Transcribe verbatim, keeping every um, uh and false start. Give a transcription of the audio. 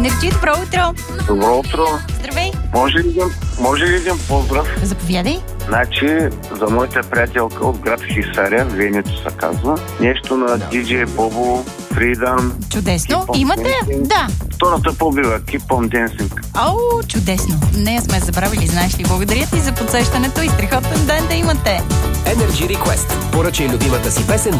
Енерджи, добро утро! Добро утро! Здравей! Може ли един, може ли един поздрав? Заповядай! Значи, за моята приятелка от град Хисаря, Венето се казва, нещо на диджей Бобо, Фридъм. Чудесно! Имате? Да! Втората побива, Keep on Dancing. Ау, чудесно! Не сме забравили, знаеш ли. Благодаря ти за подсещането и страхотен ден да имате! Energy Request. Поръчай любимата си песен